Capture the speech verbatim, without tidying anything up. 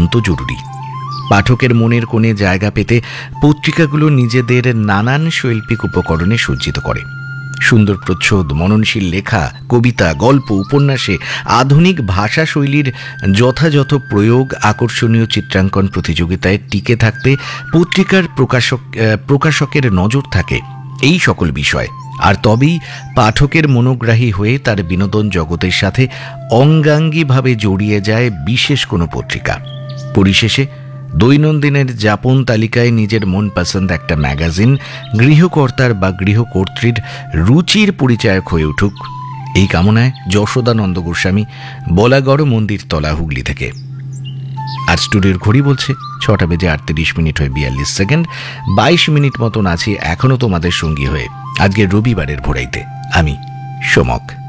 অত্যন্ত জরুরি। পাঠকের মনের কোণে জায়গা পেতে পত্রিকাগুলো নিজেদের নানান শৈল্পিক উপকরণে সজ্জিত করে। সুন্দর প্রচ্ছদ, মননশীল লেখা, কবিতা, গল্প, উপন্যাসে আধুনিক ভাষা শৈলীর যথাযথ প্রয়োগ, আকর্ষণীয় চিত্রাঙ্কন প্রতিযোগিতায় টিকে থাকতে পত্রিকার প্রকাশক প্রকাশকের নজর থাকে এই সকল বিষয়। আর তবেই পাঠকের মনোগ্রাহী হয়ে তার বিনোদন জগতের সাথে অঙ্গাঙ্গিভাবে জড়িয়ে যায় বিশেষ কোনো পত্রিকা। পরিশেষে দৈনন্দিনের যাপন তালিকায় নিজের মন পছন্দ একটা ম্যাগাজিন গৃহকর্তার বা গৃহকর্ত্রীর রুচির পরিচায়ক হয়ে উঠুক, এই কামনায় যশোদানন্দ গোস্বামী, বলাগড় মন্দির তলা, হুগলি থেকে। আর স্টুডিওর ঘড়ি বলছে ছটা বেজে আটত্রিশ মিনিট হয়ে বিয়াল্লিশ সেকেন্ড। বাইশ মিনিট মতন আছি এখনো তোমাদের সঙ্গী হয়ে আজকের রবিবারের ভোরাইতে। আমি সোমক।